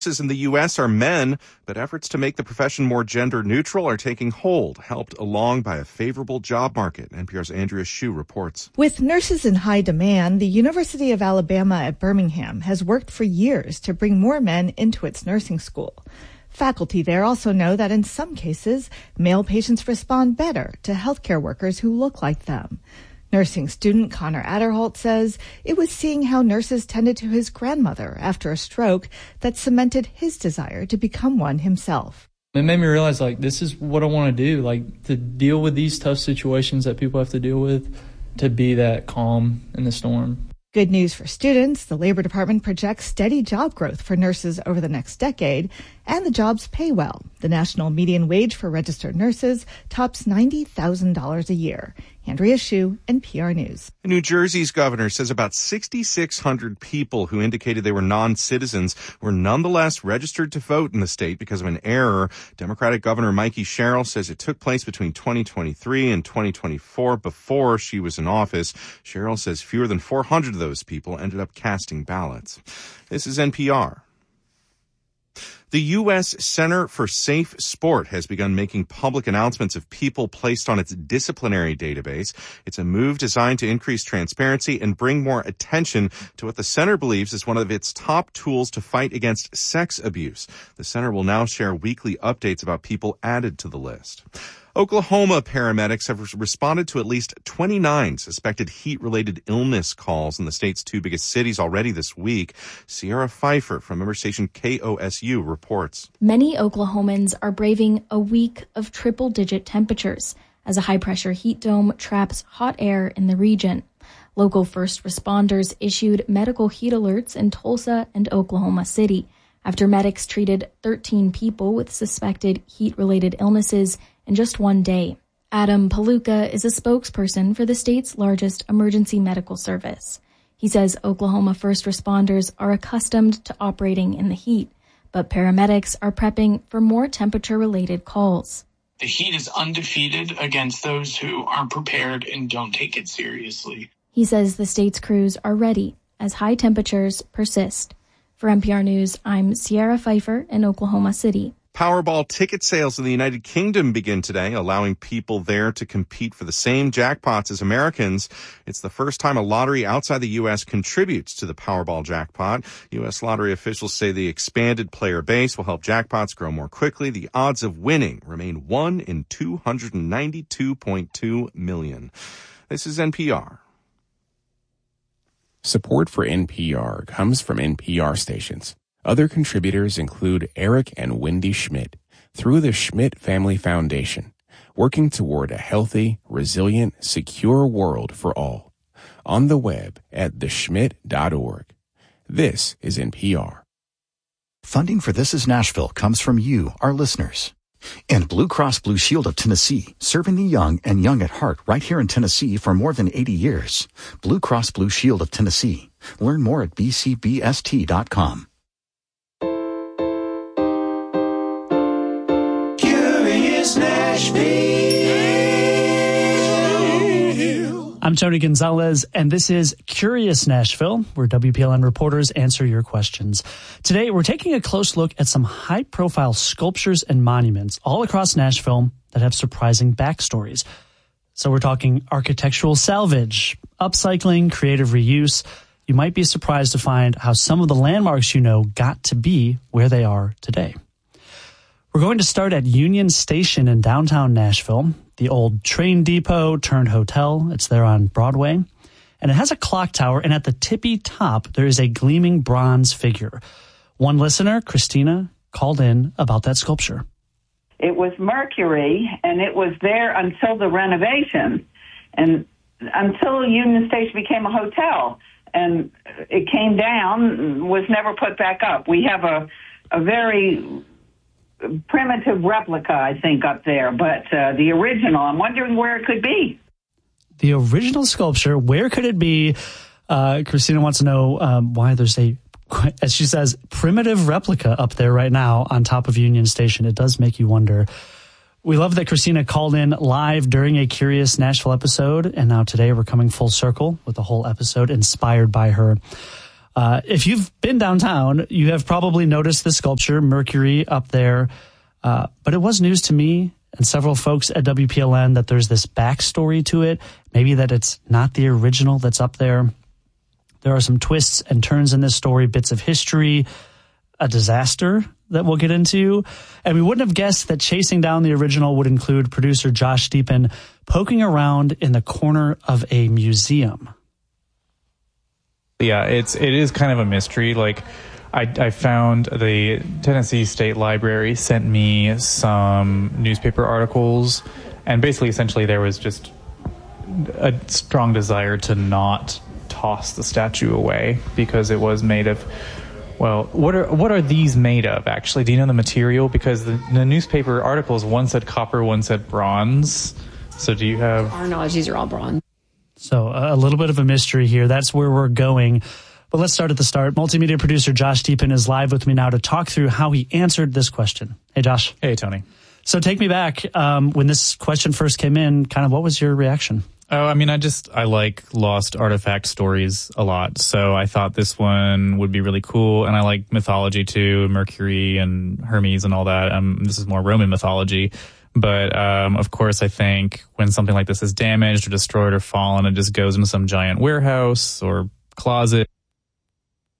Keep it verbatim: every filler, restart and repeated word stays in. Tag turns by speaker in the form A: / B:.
A: In the U S are men, but efforts to make the profession more gender neutral are taking hold, helped along by a favorable job market. N P R's Andrea Hsu reports.
B: With nurses in high demand, the University of Alabama at Birmingham has worked for years to bring more men into its nursing school. Faculty there also know that in some cases, male patients respond better to healthcare workers who look like them. Nursing student Connor Adderholt says it was seeing how nurses tended to his grandmother after a stroke that cemented his desire to become one himself.
C: It made me realize, like, this is what I want to do, like, to deal with these tough situations that people have to deal with, to be that calm in the storm.
B: Good news for students. The Labor Department projects steady job growth for nurses over the next decade, and the jobs pay well. The national median wage for registered nurses tops ninety thousand dollars a year. Andrea Hsu, N P R News.
A: New Jersey's governor says about six thousand six hundred people who indicated they were non-citizens were nonetheless registered to vote in the state because of an error. Democratic Governor Mikey Sherrill says it took place between twenty twenty-three and twenty twenty-four before she was in office. Sherrill says fewer than four hundred of those people ended up casting ballots. This is N P R. The U S Center for Safe Sport has begun making public announcements of people placed on its disciplinary database. It's a move designed to increase transparency and bring more attention to what the center believes is one of its top tools to fight against sex abuse. The center will now share weekly updates about people added to the list. Oklahoma paramedics have responded to at least twenty-nine suspected heat-related illness calls in the state's two biggest cities already this week. Sierra Pfeiffer from member station K O S U reports.
D: Many Oklahomans are braving a week of triple-digit temperatures as a high-pressure heat dome traps hot air in the region. Local first responders issued medical heat alerts in Tulsa and Oklahoma City after medics treated thirteen people with suspected heat-related illnesses in just one day. Adam Paluca is a spokesperson for the state's largest emergency medical service. He says Oklahoma first responders are accustomed to operating in the heat, but paramedics are prepping for more temperature-related calls.
E: The heat is undefeated against those who aren't prepared and don't take it seriously.
D: He says the state's crews are ready as high temperatures persist. For N P R News, I'm Sierra Pfeiffer in Oklahoma City.
A: Powerball ticket sales in the United Kingdom begin today, allowing people there to compete for the same jackpots as Americans. It's the first time a lottery outside the U S contributes to the Powerball jackpot. U S lottery officials say the expanded player base will help jackpots grow more quickly. The odds of winning remain one in two hundred ninety-two point two million. This is N P R.
F: Support for N P R comes from N P R stations. Other contributors include Eric and Wendy Schmidt through the Schmidt Family Foundation, working toward a healthy, resilient, secure world for all. On the web at the schmidt dot org. This is N P R.
G: Funding for This is Nashville comes from you, our listeners. And Blue Cross Blue Shield of Tennessee, serving the young and young at heart right here in Tennessee for more than eighty years. Blue Cross Blue Shield of Tennessee. Learn more at b c b s t dot com.
H: I'm Tony Gonzalez, and this is Curious Nashville, where W P L N reporters answer your questions. Today, we're taking a close look at some high-profile sculptures and monuments all across Nashville that have surprising backstories. So we're talking architectural salvage, upcycling, creative reuse. You might be surprised to find how some of the landmarks you know got to be where they are today. We're going to start at Union Station in downtown Nashville, the old train depot turned hotel. It's there on Broadway. And it has a clock tower, and at the tippy top, there is a gleaming bronze figure. One listener, Christina, called in about that sculpture.
I: It was Mercury, and it was there until the renovation, and until Union Station became a hotel. And it came down, was never put back up. We have a, a very primitive replica, I think, up there, but uh, the original, I'm wondering where it could be.
H: The original sculpture, where could it be? Uh, Christina wants to know um, why there's a, as she says, primitive replica up there right now on top of Union Station. It does make you wonder. We love that Christina called in live during a Curious Nashville episode, and now today we're coming full circle with the whole episode inspired by her. Uh, if you've been downtown, you have probably noticed the sculpture, Mercury, up there. Uh, but it was news to me and several folks at W P L N that there's this backstory to it, maybe that it's not the original that's up there. There are some twists and turns in this story, bits of history, a disaster that we'll get into. And we wouldn't have guessed that chasing down the original would include producer Josh Deepin poking around in the corner of a museum.
J: Yeah, it's it is kind of a mystery. Like, I, I found the Tennessee State Library sent me some newspaper articles, and basically, essentially, there was just a strong desire to not toss the statue away because it was made of, well, what are what are these made of, actually? Do you know the material? Because the, the newspaper articles, one said copper, one said bronze. So do you have...
K: Our knowledge, these are all bronze.
H: So a little bit of a mystery here. That's where we're going. But let's start at the start. Multimedia producer Josh Deepin is live with me now to talk through how he answered this question. Hey, Josh.
J: Hey, Tony.
H: So take me back. Um, when this question first came in, kind of what was your reaction?
J: Oh, I mean, I just, I like lost artifact stories a lot. So I thought this one would be really cool. And I like mythology too, Mercury and Hermes and all that. Um, this is more Roman mythology. But, um, of course, I think when something like this is damaged or destroyed or fallen, it just goes into some giant warehouse or closet.